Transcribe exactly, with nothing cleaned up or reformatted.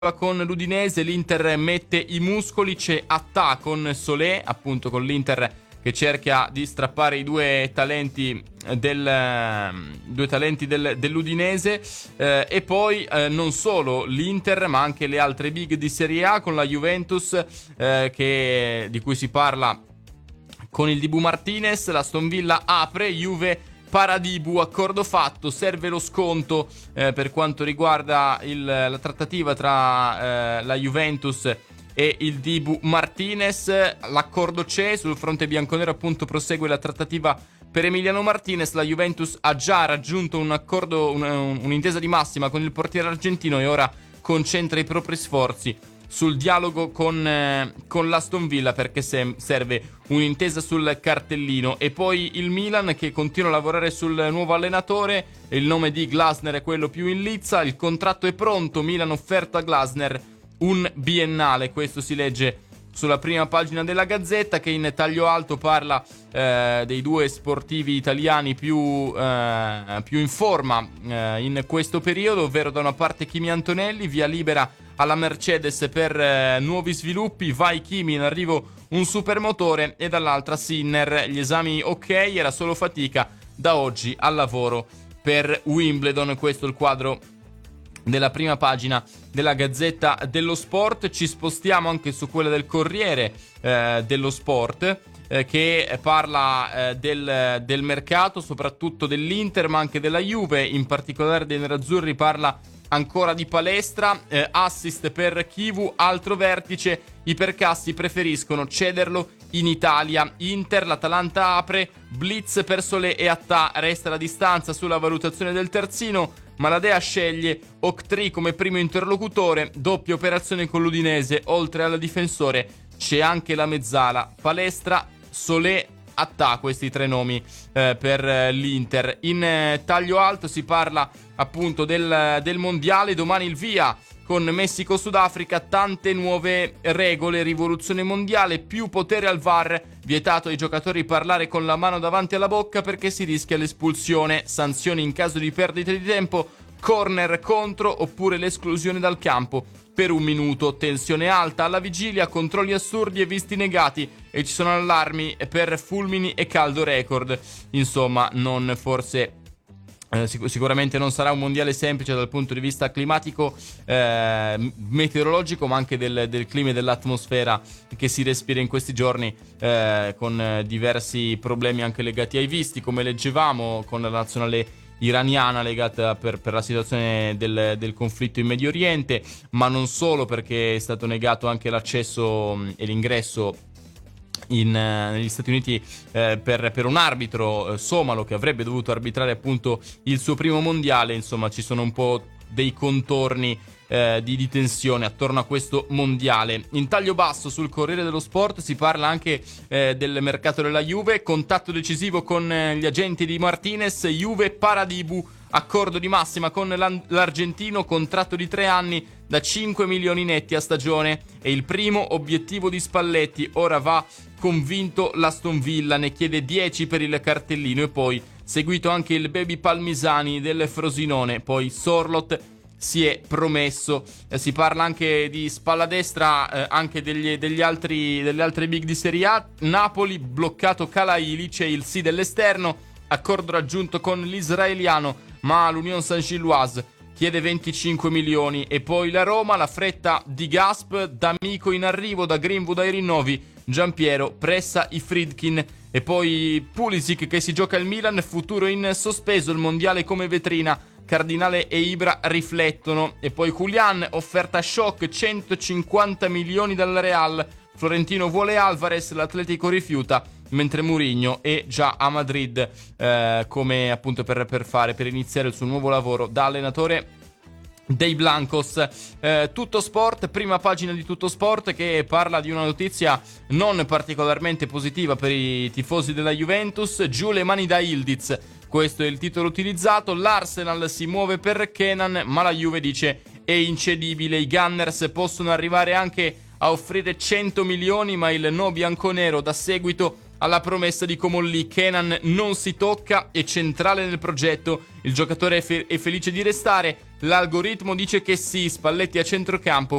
con l'Udinese, l'Inter mette i muscoli, c'è Attà con Solé, appunto con l'Inter che cerca di strappare i due talenti del due talenti del, dell'Udinese eh, e poi eh, non solo l'Inter ma anche le altre big di Serie A con la Juventus eh, che, di cui si parla con il Dibu Martinez. L'Aston Villa apre, Juve Paradibu, accordo fatto, serve lo sconto eh, per quanto riguarda il, la trattativa tra eh, la Juventus e il Dibu Martinez. L'accordo c'è, sul fronte bianconero appunto prosegue la trattativa per Emiliano Martinez. La Juventus ha già raggiunto un accordo, un, un, un'intesa di massima con il portiere argentino e ora concentra i propri sforzi sul dialogo con, eh, con l'Aston Villa perché se- serve un'intesa sul cartellino. E poi il Milan che continua a lavorare sul nuovo allenatore, il nome di Glasner è quello più in lizza, il contratto è pronto, Milan offerta a Glasner un biennale, questo si legge sulla prima pagina della Gazzetta, che in taglio alto parla eh, dei due sportivi italiani più, eh, più in forma eh, in questo periodo, ovvero da una parte Kimi Antonelli, via libera alla Mercedes per eh, nuovi sviluppi, vai Kimi, in arrivo un supermotore, e dall'altra Sinner, gli esami ok, era solo fatica, da oggi al lavoro per Wimbledon. Questo è il quadro della prima pagina della Gazzetta dello Sport. Ci spostiamo anche su quella del Corriere eh, dello Sport eh, che parla eh, del, del mercato, soprattutto dell'Inter ma anche della Juve, in particolare dei nerazzurri parla ancora di palestra, eh, assist per Chivu, altro vertice, i percassi preferiscono cederlo in Italia. Inter, l'Atalanta apre, blitz per Solé e Attà, resta la distanza sulla valutazione del terzino, ma la Dea sceglie Octree come primo interlocutore, doppia operazione con l'Udinese, oltre al difensore c'è anche la mezzala, palestra, Solé, Attà, questi tre nomi eh, per eh, l'Inter. In eh, taglio alto si parla appunto del, del mondiale, domani il via con Messico-Sudafrica, tante nuove regole, rivoluzione mondiale, più potere al V A R, vietato ai giocatori parlare con la mano davanti alla bocca perché si rischia l'espulsione, sanzioni in caso di perdita di tempo, corner contro oppure l'esclusione dal campo per un minuto, tensione alta alla vigilia, controlli assurdi e visti negati e ci sono allarmi per fulmini e caldo record. Insomma, non forse eh, sic- sicuramente non sarà un mondiale semplice dal punto di vista climatico, eh, meteorologico, ma anche del, del clima e dell'atmosfera che si respira in questi giorni, eh, con eh, diversi problemi anche legati ai visti, come leggevamo con la nazionale iraniana legata per, per la situazione del, del conflitto in Medio Oriente, ma non solo, perché è stato negato anche l'accesso mh, e l'ingresso in, eh, negli Stati Uniti eh, per, per un arbitro eh, somalo che avrebbe dovuto arbitrare appunto il suo primo mondiale. Insomma, ci sono un po' dei contorni eh, di, di tensione attorno a questo mondiale. In taglio basso sul Corriere dello Sport si parla anche eh, del mercato della Juve, contatto decisivo con eh, gli agenti di Martinez, Juve Paradibu, accordo di massima con l'an- l'argentino, contratto di tre anni da cinque milioni netti a stagione, e il primo obiettivo di Spalletti, ora va convinto l'Aston Villa, ne chiede dieci per il cartellino, e poi seguito anche il baby Palmisani del Frosinone, poi Sorlot si è promesso. Eh, si parla anche di spalla destra, eh, anche degli, degli altri, delle altre big di Serie A. Napoli, bloccato Calaili, c'è il sì dell'esterno, accordo raggiunto con l'israeliano, ma l'Union Saint-Gilloise chiede venticinque milioni. E poi la Roma, la fretta di Gasp, D'Amico in arrivo, da Greenwood ai rinnovi, Giampiero pressa i Friedkin. E poi Pulisic che si gioca il Milan, futuro in sospeso, il mondiale come vetrina, Cardinale e Ibra riflettono. E poi Julian, offerta shock, centocinquanta milioni dal Real, Florentino vuole Alvarez, l'Atletico rifiuta, mentre Mourinho è già a Madrid eh, come appunto per, per fare per iniziare il suo nuovo lavoro da allenatore dei Blancos. Eh, Tutto Sport, prima pagina di Tutto Sport, che parla di una notizia non particolarmente positiva per i tifosi della Juventus. Giù le mani da Ildiz, questo è il titolo utilizzato. L'Arsenal si muove per Kenan, ma la Juve dice è incedibile. I Gunners possono arrivare anche a offrire cento milioni, ma il no bianconero dà seguito alla promessa di Comolli. Kenan non si tocca, è centrale nel progetto, il giocatore è, fe- è felice di restare, L'algoritmo dice che sì, Spalletti a centrocampo,